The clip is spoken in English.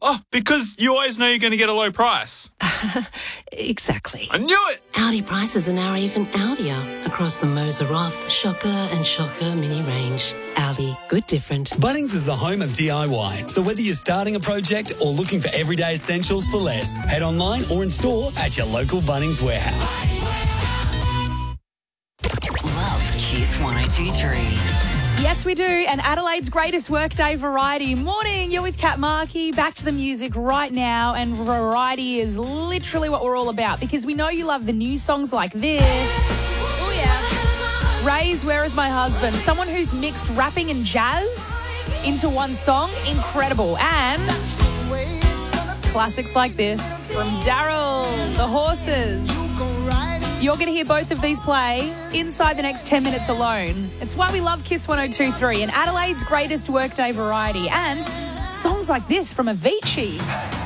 Oh, because you always know you're going to get a low price. Exactly. I knew it! Audi prices are now even Audier across the Moser Off, Shocker and Shocker mini range. Audi, good different. Bunnings is the home of DIY. So whether you're starting a project or looking for everyday essentials for less, head online or in store at your local Bunnings warehouse. Love Kiss 102.3. Yes, we do. And Adelaide's greatest workday variety. Morning, you're with Kat Markey. Back to the music right now. And variety is literally what we're all about because we know you love the new songs like this. Oh, yeah. Ray's Where Is My Husband? Someone who's mixed rapping and jazz into one song. Incredible. And classics like this from Daryl, The Horses. You're going to hear both of these play inside the next 10 minutes alone. It's why we love Kiss 102.3 and Adelaide's greatest workday variety and songs like this from Avicii.